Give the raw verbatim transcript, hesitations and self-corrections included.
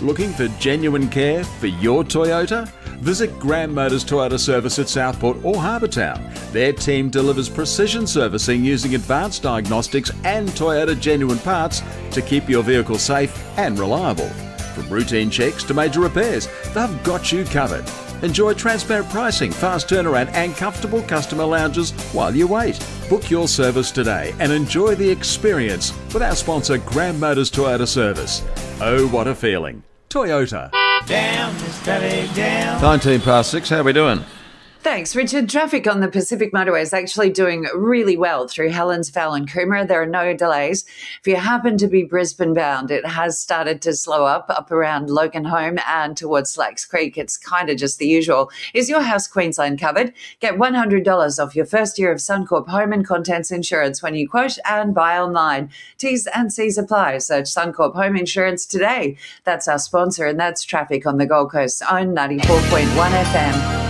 Looking for genuine care for your Toyota? Visit Graham Motors Toyota Service at Southport or Harbour Town. Their team delivers precision servicing using advanced diagnostics and Toyota genuine parts to keep your vehicle safe and reliable. From routine checks to major repairs, they've got you covered. Enjoy transparent pricing, fast turnaround and comfortable customer lounges while you wait. Book your service today and enjoy the experience with our sponsor Graham Motors Toyota Service. Oh, what a feeling. Toyota. Down, Miss Traffic, down. nineteen past six, how are we doing? Thanks, Richard. Traffic on the Pacific Motorway is actually doing really well through Helensvale and Coomera. There are no delays. If you happen to be Brisbane bound, it has started to slow up, up around Loganholme and towards Slacks Creek. It's kind of just the usual. Is your house Queensland covered? Get one hundred dollars off your first year of Suncorp Home and Contents Insurance when you quote and buy online. T's and C's apply. Search Suncorp Home Insurance today. That's our sponsor, and that's Traffic on the Gold Coast's own ninety-four point one F M.